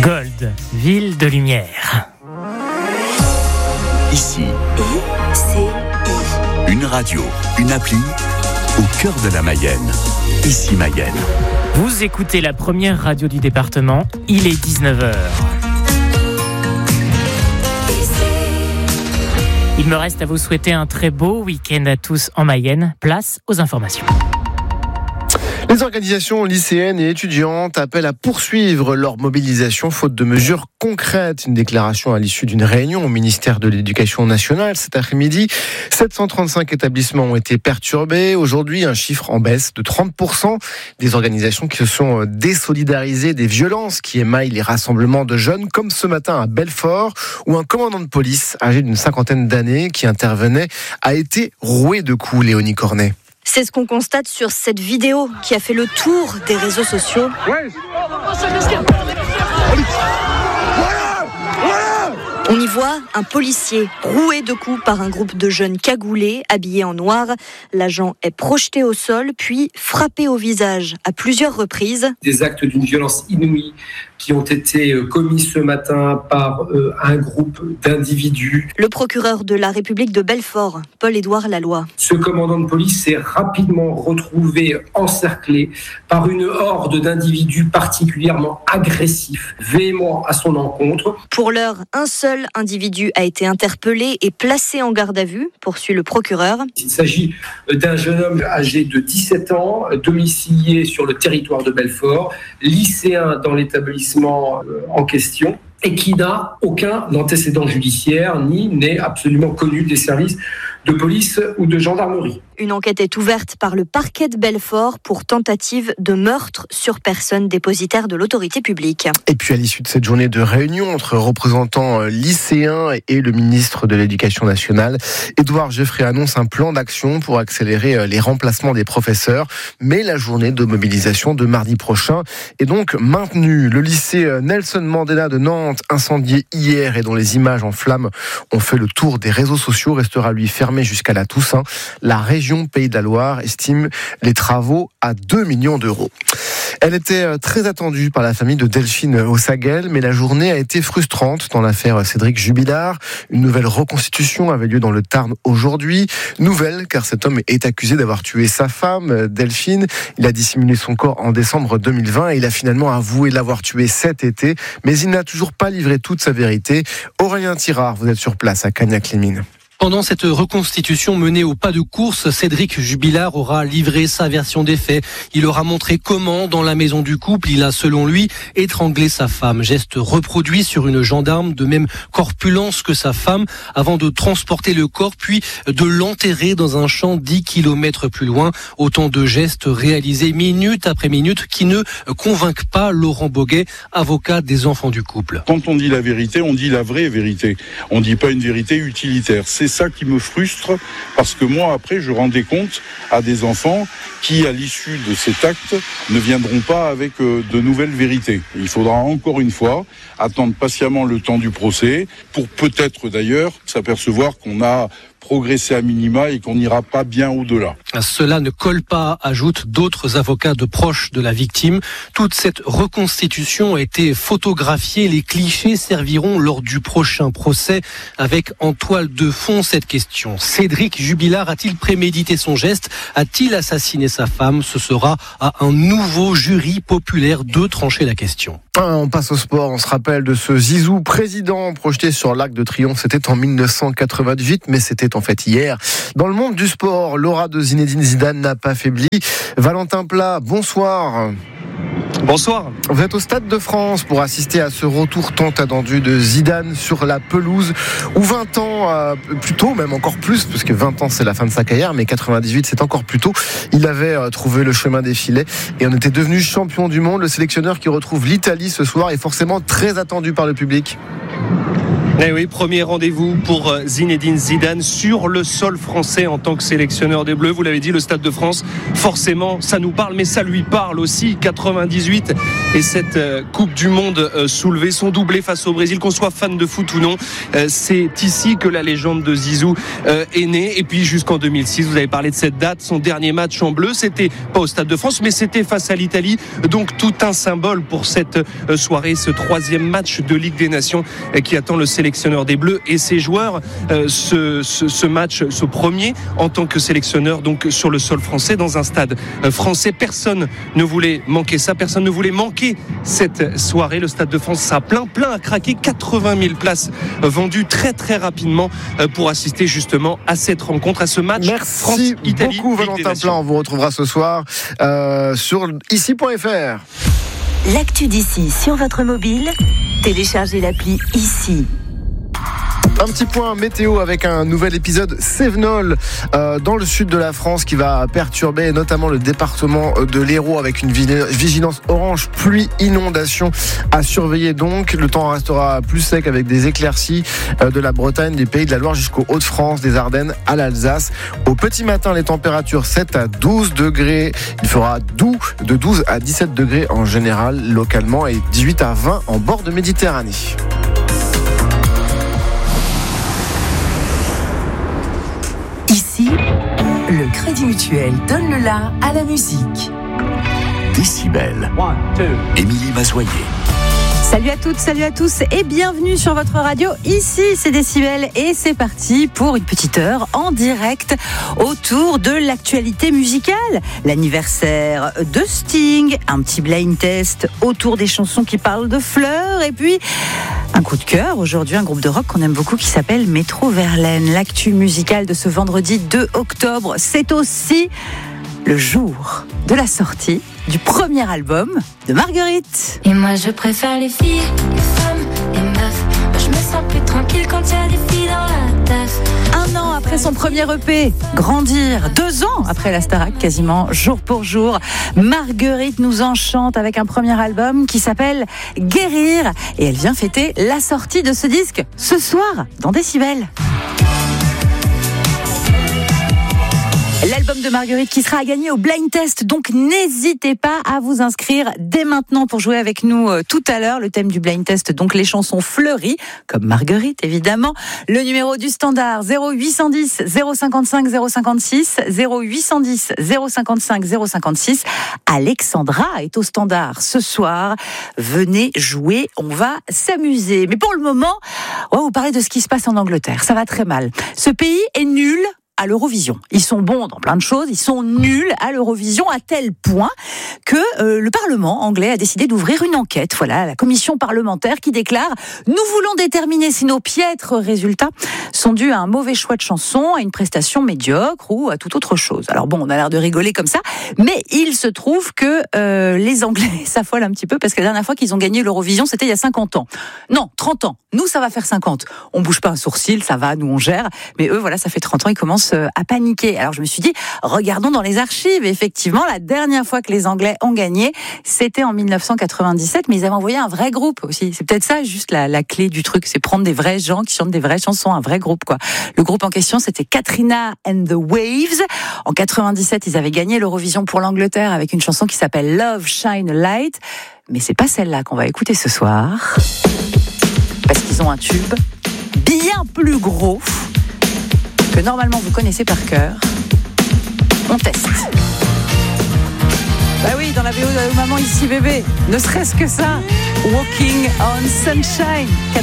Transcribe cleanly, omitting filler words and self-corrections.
Gold, ville de lumière. Ici, une radio, une appli, au cœur de la Mayenne. Ici Mayenne. Vous écoutez la première radio du département, il est 19h. Il me reste à vous souhaiter un très beau week-end à tous en Mayenne. Place aux informations. Les organisations lycéennes et étudiantes appellent à poursuivre leur mobilisation faute de mesures concrètes. Une déclaration à l'issue d'une réunion au ministère de l'Éducation nationale cet après-midi. 735 établissements ont été perturbés. Aujourd'hui, un chiffre en baisse de 30%. Des organisations qui se sont désolidarisées des violences qui émaillent les rassemblements de jeunes, comme ce matin à Belfort, où un commandant de police âgé d'une cinquantaine d'années qui intervenait a été roué de coups, Léonie Cornet. C'est ce qu'on constate sur cette vidéo qui a fait le tour des réseaux sociaux. On y voit un policier roué de coups par un groupe de jeunes cagoulés, habillés en noir. L'agent est projeté au sol, puis frappé au visage à plusieurs reprises. Des actes d'une violence inouïe qui ont été commis ce matin par un groupe d'individus. Le procureur de la République de Belfort, Paul-Édouard Laloy. Ce commandant de police s'est rapidement retrouvé encerclé par une horde d'individus particulièrement agressifs, véhéments à son encontre. Pour l'heure, un seul individu a été interpellé et placé en garde à vue, poursuit le procureur. Il s'agit d'un jeune homme âgé de 17 ans, domicilié sur le territoire de Belfort, lycéen dans l'établissement en question, et qui n'a aucun antécédent judiciaire, ni n'est absolument connu des services de police ou de gendarmerie. Une enquête est ouverte par le parquet de Belfort pour tentative de meurtre sur personne dépositaire de l'autorité publique. Et puis à l'issue de cette journée de réunion entre représentants lycéens et le ministre de l'Éducation nationale, Édouard Geoffrey annonce un plan d'action pour accélérer les remplacements des professeurs. Mais la journée de mobilisation de mardi prochain est donc maintenue. Le lycée Nelson Mandela de Nantes, incendié hier et dont les images en flammes ont fait le tour des réseaux sociaux, restera lui fermé jusqu'à la Toussaint. La région Pays de la Loire estime les travaux à 2 millions d'euros. Elle était très attendue par la famille de Delphine Ossaguel, mais la journée a été frustrante dans l'affaire Cédric Jubilard. Une nouvelle reconstitution avait lieu dans le Tarn aujourd'hui. Nouvelle, car cet homme est accusé d'avoir tué sa femme, Delphine. Il a dissimulé son corps en décembre 2020 et il a finalement avoué l'avoir tué cet été, mais il n'a toujours pas livré toute sa vérité. Aurélien Tirard, vous êtes sur place à Cagnac-les-Mines. Pendant cette reconstitution menée au pas de course, Cédric Jubilard aura livré sa version des faits. Il aura montré comment, dans la maison du couple, il a, selon lui, étranglé sa femme. Geste reproduit sur une gendarme de même corpulence que sa femme, avant de transporter le corps, puis de l'enterrer dans un champ 10 km plus loin. Autant de gestes réalisés minute après minute qui ne convainquent pas Laurent Boguet, avocat des enfants du couple. Quand on dit la vérité, on dit la vraie vérité. On ne dit pas une vérité utilitaire. C'est ça qui me frustre, parce que moi, après, je rends des comptes à des enfants qui, à l'issue de cet acte, ne viendront pas avec de nouvelles vérités. Il faudra encore une fois attendre patiemment le temps du procès pour peut-être d'ailleurs s'apercevoir qu'on a progresser à minima et qu'on n'ira pas bien au-delà. Cela ne colle pas, ajoutent d'autres avocats de proches de la victime. Toute cette reconstitution a été photographiée. Les clichés serviront lors du prochain procès avec en toile de fond cette question. Cédric Jubilard a-t-il prémédité son geste? A-t-il assassiné sa femme? Ce sera à un nouveau jury populaire de trancher la question. On passe au sport, on se rappelle de ce Zizou président projeté sur l'Arc de Triomphe. C'était en 1998, mais c'était en fait hier. Dans le monde du sport, l'aura de Zinedine Zidane n'a pas faibli. Valentin Plat, bonsoir. Bonsoir. Vous êtes au Stade de France pour assister à ce retour tant attendu de Zidane sur la pelouse, où 20 ans, plus tôt, même encore plus, parce que 20 ans c'est la fin de sa carrière, mais 98 c'est encore plus tôt, il avait trouvé le chemin des filets et on était devenu champion du monde. Le sélectionneur qui retrouve l'Italie ce soir est forcément très attendu par le public. Eh oui, premier rendez-vous pour Zinedine Zidane sur le sol français en tant que sélectionneur des Bleus. Vous l'avez dit, le Stade de France, forcément, ça nous parle, mais ça lui parle aussi. 98, et cette Coupe du Monde soulevée, son doublé face au Brésil, qu'on soit fan de foot ou non, c'est ici que la légende de Zizou est née. Et puis jusqu'en 2006, vous avez parlé de cette date, son dernier match en bleu, c'était pas au Stade de France, mais c'était face à l'Italie. Donc tout un symbole pour cette soirée, ce 3e match de Ligue des Nations qui attend le sélectionneur des Bleus et ses joueurs. Ce match, ce premier en tant que sélectionneur, donc sur le sol français, dans un stade français. Personne ne voulait manquer ça, personne ne voulait manquer cette soirée. Le Stade de France, ça a plein à craquer, 80 000 places vendues très très rapidement pour assister justement à cette rencontre, à ce match. Merci France-Italie. Beaucoup Valentin Plat, on vous retrouvera ce soir sur ici.fr. L'actu d'ici sur votre mobile, téléchargez l'appli Ici. Un petit point météo avec un nouvel épisode Cévenol dans le sud de la France qui va perturber notamment le département de l'Hérault avec une vigilance orange pluie inondation à surveiller. Donc le temps restera plus sec avec des éclaircies de la Bretagne, des Pays de la Loire jusqu'aux Hauts-de-France, des Ardennes à l'Alsace. Au petit matin, les températures 7 à 12 degrés. Il fera doux de 12 à 17 degrés en général localement et 18 à 20 en bord de Méditerranée. Ici, le Crédit Mutuel donne le la à la musique. Décibel. Émilie Mazoyer. Salut à toutes, salut à tous et bienvenue sur votre radio. Ici, c'est Décibel et c'est parti pour une petite heure en direct autour de l'actualité musicale. L'anniversaire de Sting, un petit blind test autour des chansons qui parlent de fleurs et puis un coup de cœur. Aujourd'hui, un groupe de rock qu'on aime beaucoup qui s'appelle Métro Verlaine. L'actu musicale de ce vendredi 2 octobre, c'est aussi le jour de la sortie du premier album de Marguerite. Et moi je préfère les filles, les femmes, les meufs. Moi je me sens plus tranquille quand il y a des filles dans la teuf. 1 an après son premier EP, Grandir, 2 ans après la Starac, quasiment jour pour jour, Marguerite nous enchante avec un premier album qui s'appelle Guérir et elle vient fêter la sortie de ce disque ce soir dans Décibel. L'album de Marguerite qui sera à gagner au blind test, donc n'hésitez pas à vous inscrire dès maintenant pour jouer avec nous tout à l'heure. Le thème du blind test, donc les chansons fleuries, comme Marguerite évidemment. Le numéro du standard 0810 055 056 0810 055 056. Alexandra est au standard ce soir. Venez jouer, on va s'amuser. Mais pour le moment, on va vous parler de ce qui se passe en Angleterre. Ça va très mal. Ce pays est nul à l'Eurovision. Ils sont bons dans plein de choses, ils sont nuls à l'Eurovision à tel point que le Parlement anglais a décidé d'ouvrir une enquête. Voilà, la commission parlementaire qui déclare « Nous voulons déterminer si nos piètres résultats sont dus à un mauvais choix de chanson, à une prestation médiocre ou à toute autre chose. » Alors bon, on a l'air de rigoler comme ça, mais il se trouve que les Anglais s'affolent un petit peu parce que la dernière fois qu'ils ont gagné l'Eurovision, c'était il y a 50 ans. Non, 30 ans. Nous, ça va faire 50. On bouge pas un sourcil, ça va, nous on gère. Mais eux, voilà, ça fait 30 ans, ils commencent à paniquer. Alors je me suis dit, regardons dans les archives. Effectivement, la dernière fois que les Anglais ont gagné, c'était en 1997, mais ils avaient envoyé un vrai groupe aussi. C'est peut-être ça, juste la clé du truc, c'est prendre des vrais gens qui chantent des vraies chansons, un vrai groupe, quoi. Le groupe en question, c'était Katrina and the Waves. En 97, ils avaient gagné l'Eurovision pour l'Angleterre avec une chanson qui s'appelle Love Shine a Light. Mais c'est pas celle-là qu'on va écouter ce soir, parce qu'ils ont un tube bien plus gros que normalement vous connaissez par cœur. On teste. Bah oui, dans la BO de Maman ici bébé, ne serait-ce que ça. Walking on Sunshine.